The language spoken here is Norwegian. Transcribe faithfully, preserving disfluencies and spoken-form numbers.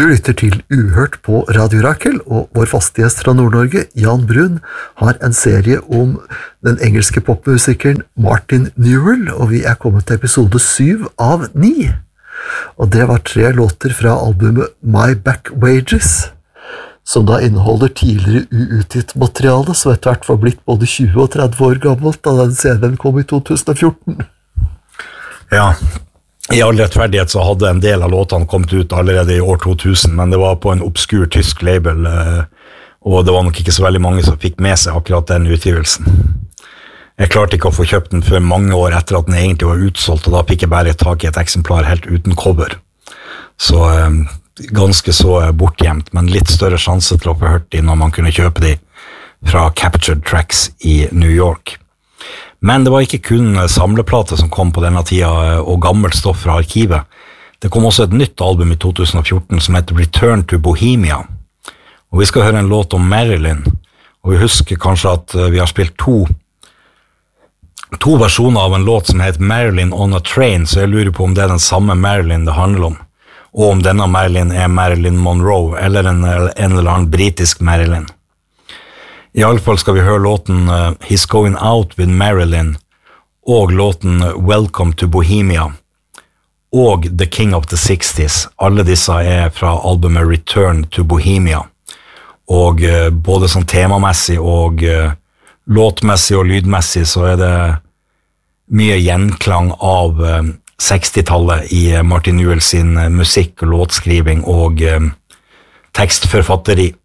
Du lytter til Uhørt på Radio Rakel, og vår faste gjest fra Nord-Norge, Jan Brun, har en serie om den engelske popmusikeren Martin Newell, og vi er kommet til episode syv av ni. Og det var tre låter fra albumet My Back Wages, som da inneholder tidligere uutgitt materiale, som etter hvert var blitt både tjue og tretti år gammelt da den C D-en kom i to tusen og fjorten. Ja, i all rettferdighet så hadde en del av låtene kommet ut allerede i år to tusen, men det var på en obskur tysk label, og det var nok ikke så veldig mange som fikk med seg akkurat den utgivelsen. Jeg klarte ikke å få kjøpt den før mange år etter at den egentlig var utsolgt, og da fikk jeg bare tak i et eksemplar helt uten cover. Så ganske så bortgjemt, men litt større sjanse til å få hørt de når man kunne kjøpe de fra Captured Tracks i New York. Men det var ikke kun samleplater som kom på denne tida og gammelt stoff fra arkivet. Det kom også et nytt album i to tusen og fjorten som heter Return to Bohemia. Og vi skal høre en låt om Marilyn, og vi husker kanskje at vi har spilt to, to versjoner av en låt som heter Marilyn on a Train, så jeg lurer på om det er den samme Marilyn det handler om, og om denne Marilyn er Marilyn Monroe, eller en, en eller annen britisk Marilyn. I alle fall skal vi høre låten uh, He's Going Out with Marilyn, og låten Welcome to Bohemia, og The King of the sixties. Alle disse er fra albumet Return to Bohemia. Og uh, både sånn temamessig og uh, låtmessig og lydmessig så er det mye gjenklang av uh, sekstitallet i uh, Martin Newell sin uh, musikk og låtskriving og uh, tekstforfatteri.